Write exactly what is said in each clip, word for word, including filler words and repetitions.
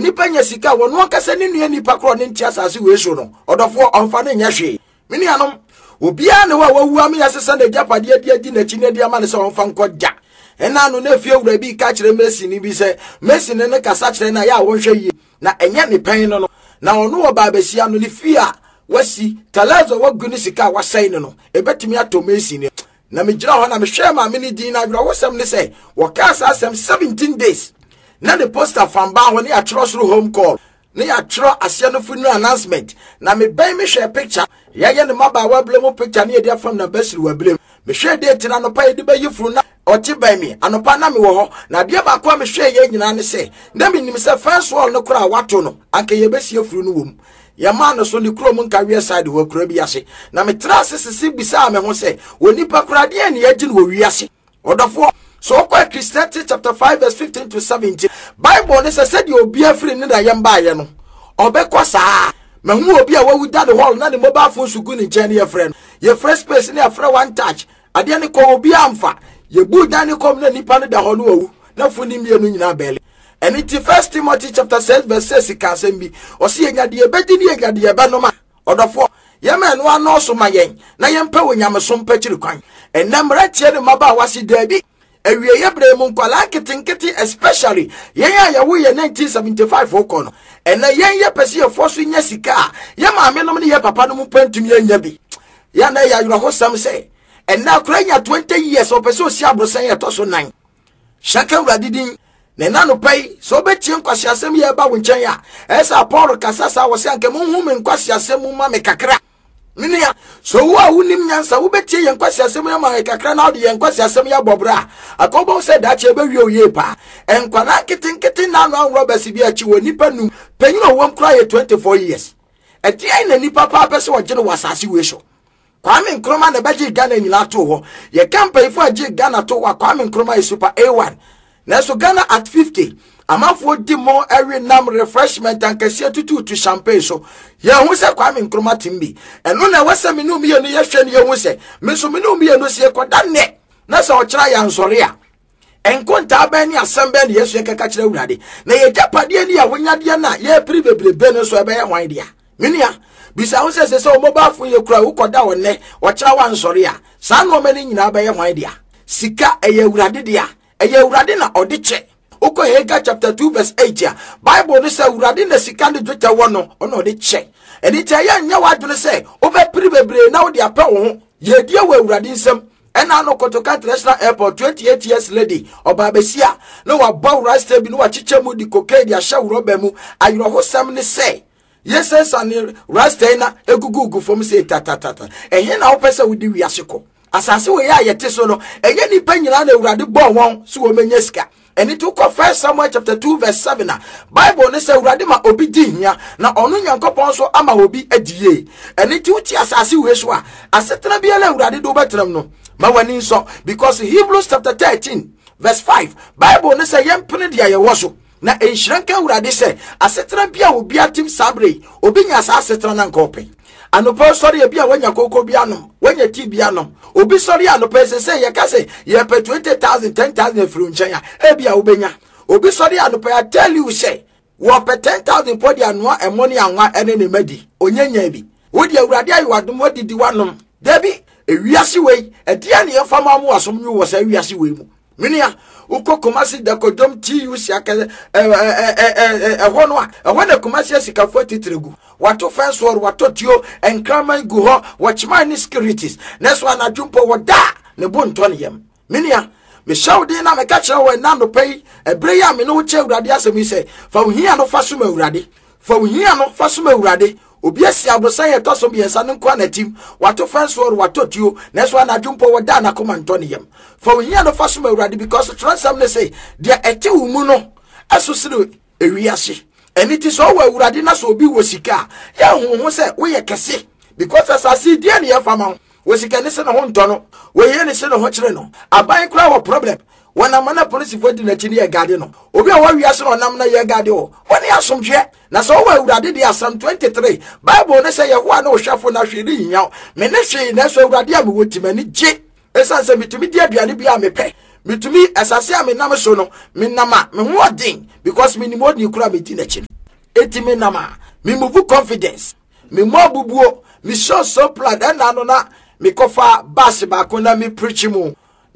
nipa nya sika wo no kasa ne nua nipa kro ne ntia asase we so no odofo onfa ne nya hwe mini anom obia ne wa wawu am yasesa na japade adi adi na chi ne dia ma ne se onfa nkodja ena no na fie wura bi ka kire Messi ni bi se Messi ne ne kasa kire na ya won hwe yi na enya ne pen no no na ono wo ba besia no ne fie a wasi talazo wagu ne sika wasai no no ebetimi ato Messi ne na me gira ho na me hwe ma me ni din na wura wosam ne se wo ka sa asem seventeen days na the poster from ba ho ne ya tro through home call ne ya tro asia no funeral announcement na me ban me share picture ya ye ne maba wa blem picture ne dia from na basiri wa blem me hwe date na no pa ye de ba yifuru na oti ban me anopa na me wo ho na dia ba kwa me hwe ye nyina ne se na me nim se first wall no kura wato no anka ye besie furu no wom ya ma no so ne kuro mun ka wi side wo kura bi ase na me tra sisi bisa me ho se woni pa kura de ne yagi no wi ase odofo. So kwa Christianity chapter five verse fifteen to seventeen Bible ne said you obi afri ne da yemba ye no obekwa saa mahu obi a wawu da the hall na ne mobile phone sugu ne nche ne ye friend ye fresh space ne afra one touch ade ne ko obi amfa ye bu da ne kom na nipa ne da hall no wawu na funi mie no nyina bele and it First Timothy chapter six verse six ka sembi o se nya de ebedi ne nya de eba no ma odofo ye ma no ano so ma yen na ye mpa wonyame so mpa kiri kwan enamra tie ne maba wasi dabi ewie yebre mu nkwala kitinkiti especially yen ya yawo ye nineteen seventy-five okono ena yen ye pese ye foso nya sika ye maame no ne ye papa no mu pantumi anya bi ya na ya yuro hosam se ena kuranya twenty years o pese o si abrosan ye to so nine shaka uradidin ne nanu pai so betie nkwasi asem ye ba wo nchen ya esa Paul kasasa wo se anke mu hu me nkwasi asem mu ma me kakra minia so wo a wunim nyansa wo betie yen kwasi asem ya ma kakra na ode yen kwasi asem ya bobra akobo se da che be wi oye pa enkwala kitinkiti na no anwo basi bi achi wo nipa num panyin wo nkura ye twenty-four years eti ai na nipa pa pese wo gene wasase we so Kwame Nkrumah na baji Ghana nyila to ho ye campaign for agi Ghana to wa Kwame Nkrumah is super A one na so Ghana at fifty amafo di mo every nam refreshment and kese tutu to champagne so ye hu se Kwame Nkrumah timbi eno na wasa me no me no ye hwe ne ye hu se me so me no me no se koda ne na so okira ya nsore a enkonta ba ni asembe ne yesu keka kira urade na ye japade ni a wonyade na ye pribebrebe no so ebe ye hwan dia minia bisa hu se se so mobile phone ye kura wo koda wonne okira wa nsore a sa no me ni nyina ba ye hwan dia sika eye urade dia eye urade na odiche Oko Haggai chapter two verse eight ya Bible ne say urade na sika ne dweta wo no ono de che eni tie ya nya wadwene say obe pribebre na wo de apa wo ho ye die wo urade nsem ena no Kotoka International Airport twenty-eight years lady oba besia no wa bow rasta bi no wa chiche mu di koke di ahya wroba mu ayro hosam ne say yes san rasta na egugugu fom say tatatata ehye na wo pese wo di wiase ko asase we ya yete so no ehye ni panyina na urade bo won so wo menya sika. And it took First Samuel chapter two verse seven. Bible ne say urade ma obi di hia na onu Nyankopon so ama obi adie. And it uti asase we so a asetena bia la urade do betram no. Ma wani so because Hebrews chapter thirteen verse five Bible ne say yempene dia ye woso na enhyiranka urade say asetena bia obi atim sabre obi nya asetena na nkope. Anopo sorry e bia wanya kokko bia no wanya ti bia no obi sorry anopo se say ye ka say ye pe twenty thousand ten thousand fru nchen ya e bia obenya obi sorry anopo I tell you say wo pe ten thousand podi anoa e money anwa ene ne madi onyanya bi wo di awurade ayi wadom wo didi wanom debi e wiase wei e dia ne yefama mu asom nyu wo sa wiase wei mu minia uko Kumasi da kodom ti yusi aka eh eh eh eh hono a ehwo na Kumasi asika forty tregu wato fence wor wato tio enkraman gu ho watchman securities neso na jumpo woda ne bonto ne yam minia me shawde na me ka kire wo na no pay ebre ya me no che urade asemi se fa ohia no fasuma urade fa ohia no fasuma urade obi asi abrosan ye toso bi ensa nko anatim wato fence wor wato tio neso na jumpo woda na komanto ne yam fa ohia no fasuma urade because transam ne say dia eti umu no asosire ewiase. And it is all where urade na so bi wo sika ya hu hu se wo ye kese because as I see dia ne fama wo sika ne se no ho ntono wo ye ne se no ho kire no aban kura wo problem wana mana police for di na chi ne ye gade no obi a wo wiase no nam na ye gade o woni asomhwe na so wo urade dia Psalm twenty-three Bible ne se ye ho na wo hwafo na hwede nya me ne hwe na so urade am wo timani je esan se mitumi dia aduane bia mepe mitumi asase am nam so no me nama me ho odin because me ni modi kura me di na chi etimi nama me move confidence me mo bubuo me show so plan and na no na me kofa bass ba ko na me preach mu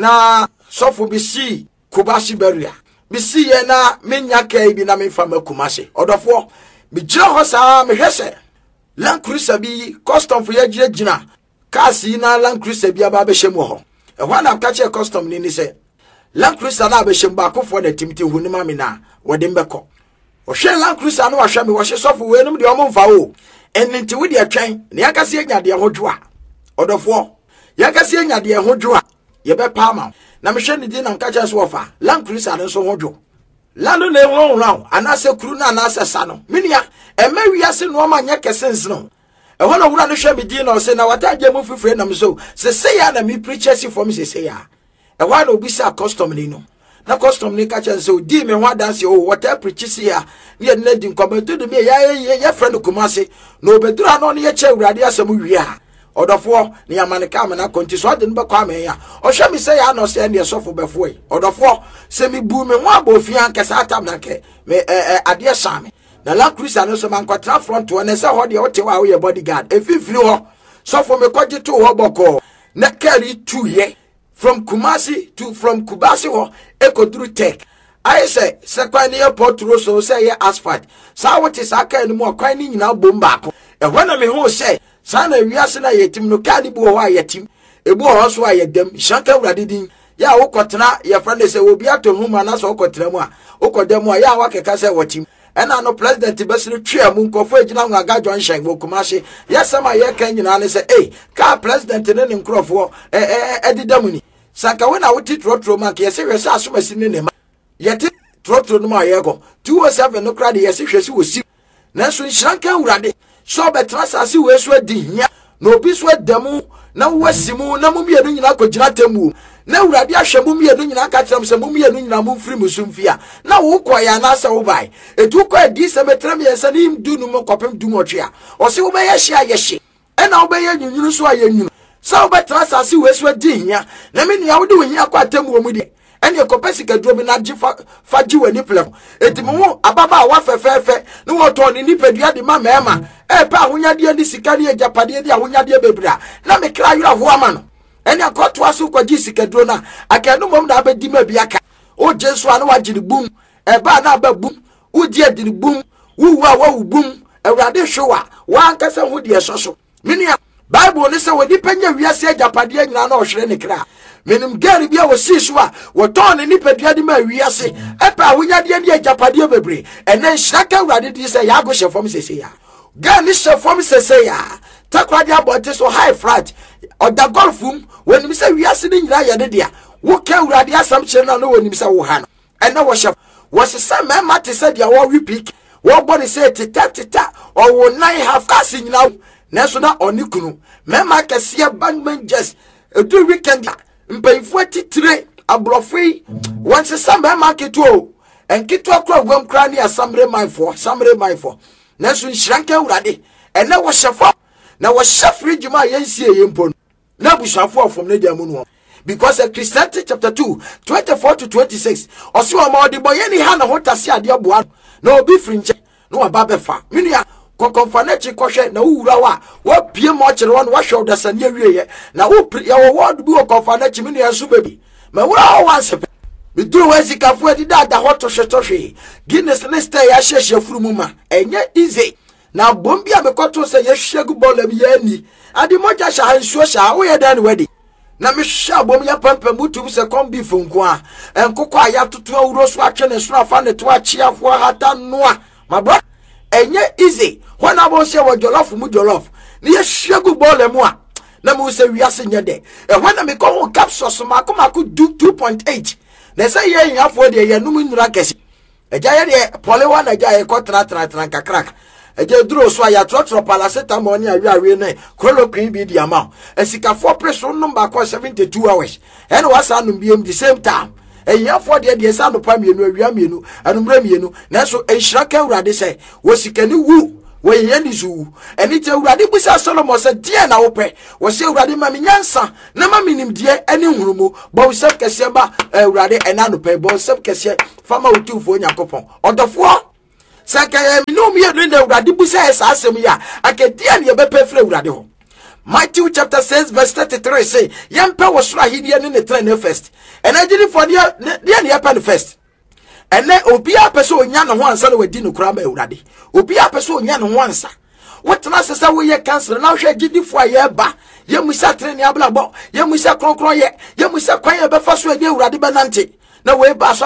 na sofo bi si Kumasi beria bi si ye na me nya kai bi na me fa ma Kumasi odofo me jira ho sa me hwese Land Cruiser bi custom for ye jira jina kasi na Land Cruiser bi aba be shemu ho e ho na ka che custom ni ni se Land Cruiser na be shem ba akofo na timti hu ni ma me na wode mbekọ o hwe Land Cruiser na wa hwe me wo hye sofo we num de o mfa o ennti wo de atwan na yakase anya de hodwoa odofo yakase anya de hodwoa ye be pa ma na me hwe ni di na nka che so ofa Land Cruiser no so hodwo lando na ehwo hwo anase kuru na anase sa no minia e ma wiase no ma nya kesens no e ho na wura no hwe me di na o se na wataje mu fifre na me so se se ya na me preachers for me se se ya e wa na obi sa custom ni no na custom ni ka chen so di me ho dance o wata preachers ya ne na di nkometo de me ya ya friend Kumasi na obedura no ne ye che urade asem wi a odofo ne amaneka me na konti so de no be kwa me ya o hwe me se ya no se ne sofo befo e odofo se mi bu me ho abofia ankasa atam na ke me ade same na Land Cruiser no so man kwatra front one se ho de wote wa wo ye bodyguard efifiri ho sofo me kwaje to ho boko na carry two ye from Kumasi to from Kubasi ho ekoduru tech I say se kwan ne airport ro so say ye asphalt sa wote sa kan mu kwan ni nyina bomba ko e ho na me ho say sa na wiase na yetim no ka ni bu ho ayetim ebu ho so ayedam shanka wurade din ya wo kotena ye friend say obi atohuma na so kotena mu a wo kodam a ya wa keka say watim ena no president besiri twa mu nkofo ejina ngaga John Shen wo Kumasi yesama ye kan nyina ne say eh ka president ne ne nkrofo eh eh edidam ni sanka we na wuti trotro man ke yesi hwese asomasi ne ne ma yeti trotro no ma ye go two oh seven no kra de yesi hwese wosi na so nshanka wurade so betra sase we so adi hia na obi so adamu na wasimu na mu mienu nyina kogina temu na wurade ahwemu mienu nyina ka kyerem se mu mienu nyina mu mfiri musumfia na wo koya na asa wo bai etu ko adi se metrem yesa ni mdu nu kopem du motwea o se wo be ye hia ye hye ena wo be ye nyunyunu so aye nyunu sa betra sase we so adi hia na me nua wo de wo hia kwa temu wo mu de ene kopesi ka duro bi na gifa faji wani plem etimo ababa wa fefefe ni wo to ni nipadua de ma mema e pa ahonyade ni sika ni agapade de ahonyade bebra na me kra yura ho ama no ene akoto aso kwaji sika duro na akanu mom na abedi ma biaka o jesu anu wagiri bum e ba na ba bum udi adiri bum wuwa wa bum awrade hwewa wa ankasa ho de soso minia Bible ni se wodi panya wiase agapade nyina na ohwere ne kra menim gari bia wo siswa wo ton ni padua de ma wiase epa ahonyade ne agapade bebre ene nhyaka awrade di se ya go hyefom sese ya ga ni hyefom sese ya takwade abote so high flat oda golfum wenim se wiase ni nyina ya de dia wo ka awrade asam kire na no wenim se wo ha no ene wo hyef wo sese mema te se dia wo repeat wo body se tita tita o wo nine half kasi nyina neso na onikunu mema kese bangman just edu weekend mpayifo titire abrofui wanse samba market o enkito akwa gwam kra ne asamre maifo samre maifo neso nhranka urade ene wo hyefo na wo hyefri juma yensie yempo na bushafo ofom ne jamu no because Christianity chapter two twenty-four to twenty-six oso ma odi boye ni ha na hotase ade aboa na obi frinche no ababefa menua kokonfanechi kohwe na wura wa wo pie mo kire won wa hwe odasane awieye na wo ya wo word bi kokonfanechi me ne so baby ma wura wa se me duru wa zikafu adi da da hoto hwetohwe Guinness ne stay ya hyehye furumu ma enye easy na bombi a mekoto se ye hwegu bola bi yani adi moja sha hansuo sha wo ye dan wedi na me hwa bom ya pampa mutu se kombi funko a enkoko a ya toto awuro so atwe ne so afa ne to achiafo hata noa ma bro enye easy when abo se wo jollof mu jollof ni ye hwegu bola mu a na mu se wiase nye de e when me ko ho capsules ma ko ma ko do two point eight na se ye yafo de ye num nyura kesi eja ye de pole wa na eja ye ko tra tra tra kakrak eja duro so ya trotro paracetamol ni awi awi ne chloroquine bi di ama esika four pressure number ko seventy-two hours and was anum bi the same time eya for de de sa no pa mienu awia mienu anumra mienu na so enhira ka urade se wo sikani wu wo ye ni zu eni te urade busa Solomon se die na wo pe wo se urade ma mi nyansa na ma minim die eni hurumu bo se kese ba urade ena no pe bo se kese fama utufo nyakopon odofo Sakaya no me no na urade busa esa asem ya akadia ne be pefre urade ho. Matthew chapter six verse thirty-three say yempa wo soro ahidie ne ne tren first enagiri for dia dia ne yapa first ene obi apeso onya no ho ansa na wadi no kura ma urade obi apeso onya no ho ansa wotena sesa wo ye cancer na hwe gidifo aye ba ye musa tren ne ablabo ye musa kronkron ye ye musa kwan ye be fa so ade urade be nante na we ba so